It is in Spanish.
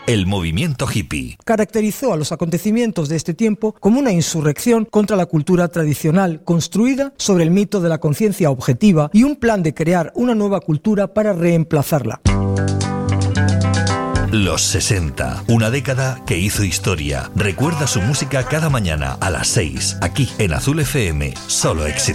el movimiento hippie. Caracterizó a los acontecimientos de este tiempo como una insurrección contra la cultura tradicional, construida sobre el mito de la conciencia objetiva y un plan de crear una nueva cultura para reemplazarla. Los 60, una década que hizo historia. Recuerda su música cada mañana a las 6, aquí en Azul FM, solo éxito.